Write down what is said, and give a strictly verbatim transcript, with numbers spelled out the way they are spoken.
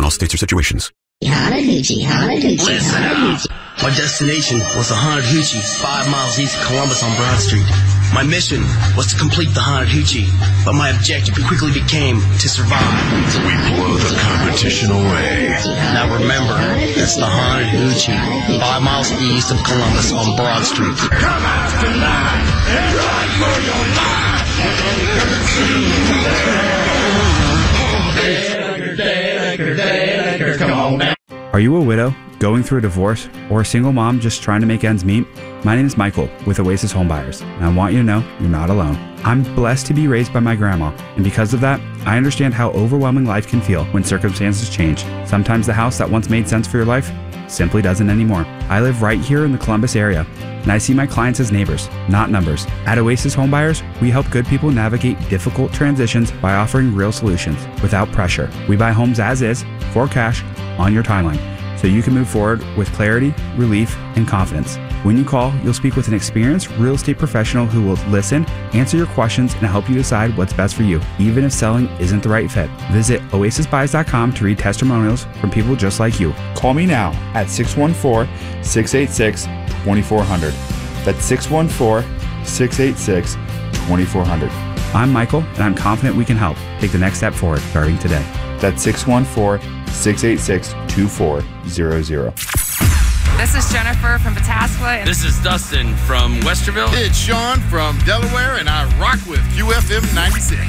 all states or situations. Haunted Hoochie, Haunted Hoochie, Listen Haunted Hoochie. My destination was the Haunted Hoochie, five miles east of Columbus on Broad Street. My mission was to complete the Haunted Hoochie, but my objective quickly became to survive. We blow the competition away. Now remember, that's the Haunted Hoochie, five miles east of Columbus on Broad Street. Come out tonight and run for your life. Come on now. Are you a widow, going through a divorce, or a single mom just trying to make ends meet? My name is Michael with Oasis Homebuyers, and I want you to know you're not alone. I'm blessed to be raised by my grandma, and because of that, I understand how overwhelming life can feel when circumstances change. Sometimes the house that once made sense for your life simply doesn't anymore. I live right here in the Columbus area, and I see my clients as neighbors, not numbers. At Oasis Homebuyers, we help good people navigate difficult transitions by offering real solutions without pressure. We buy homes as is, for cash, on your timeline, so you can move forward with clarity, relief, and confidence. When you call, you'll speak with an experienced real estate professional who will listen, answer your questions, and help you decide what's best for you, even if selling isn't the right fit. Visit oasis buys dot com to read testimonials from people just like you. Call me now at six one four, six eight six, two four zero zero. That's six one four, six eight six, two four zero zero. I'm Michael, and I'm confident we can help take the next step forward starting today. That's six one four, six eight six, two four zero zero. This is Jennifer from Pataskla. This is Dustin from Westerville. It's Sean from Delaware, and I rock with Q F M ninety-six.